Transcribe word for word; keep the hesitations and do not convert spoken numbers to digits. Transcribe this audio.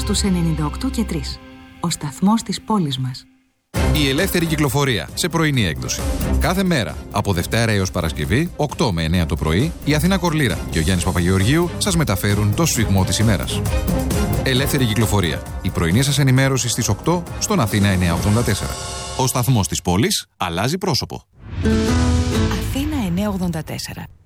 στους ενενήντα οκτώ και τρία. Ο σταθμός της πόλης μας. Η ελεύθερη κυκλοφορία σε πρωινή έκδοση. Κάθε μέρα, από Δευτέρα έως Παρασκευή, οκτώ με εννέα το πρωί, η Αθήνα Κορλήρα και ο Γιάννης Παπαγεωργίου σας μεταφέρουν το σφιγμό της ημέρας. Ελεύθερη κυκλοφορία. Η πρωινή σας ενημέρωση στις οκτώ στον Αθήνα εννιακόσια ογδόντα τέσσερα. Ο σταθμός της πόλης αλλάζει πρόσωπο. Αθήνα εννιακόσια ογδόντα τέσσερα.